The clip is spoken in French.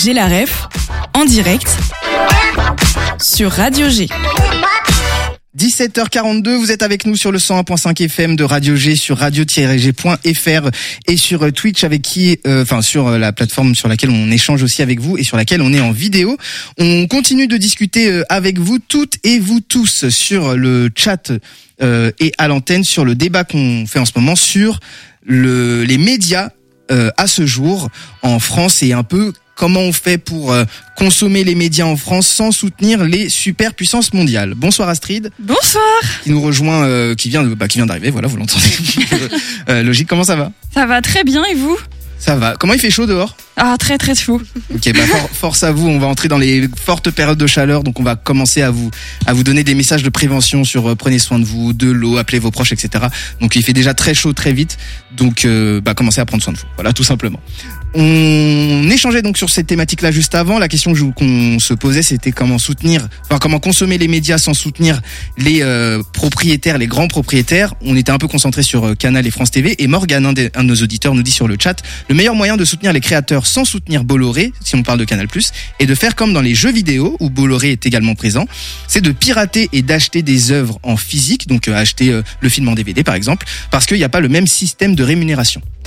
J'ai la ref, en direct, sur Radio G. 17h42, vous êtes avec nous sur le 101.5 FM de Radio G, sur radio-g.fr et sur Twitch avec sur la plateforme sur laquelle on échange aussi avec vous et sur laquelle on est en vidéo. On continue de discuter avec vous toutes et vous tous sur le chat et à l'antenne sur le débat qu'on fait en ce moment sur les médias à ce jour en France et un peu comment on fait pour consommer les médias en France sans soutenir les superpuissances mondiales. Bonsoir Astrid. Bonsoir. Qui nous rejoint, qui vient d'arriver, voilà, vous l'entendez. Logique, comment ça va ? Ça va très bien et vous ? Ça va. Comment il fait chaud dehors ? Ah, très très chaud. Ok, force à vous, on va entrer dans les fortes périodes de chaleur, donc on va commencer à vous donner des messages de prévention sur prenez soin de vous, de l'eau, appelez vos proches, etc. Donc il fait déjà très chaud très vite, donc commencez à prendre soin de vous. Voilà, tout simplement. On échangeait donc sur cette thématique-là juste avant. La question qu'on se posait, c'était comment consommer les médias sans soutenir les propriétaires, les grands propriétaires. On était un peu concentré sur Canal et France TV. Et Morgane, un de nos auditeurs, nous dit sur le chat, le meilleur moyen de soutenir les créateurs sans soutenir Bolloré, si on parle de Canal+, et de faire comme dans les jeux vidéo où Bolloré est également présent, c'est de pirater et d'acheter des œuvres en physique, donc acheter le film en DVD par exemple, parce qu'il n'y a pas le même système de rémunération.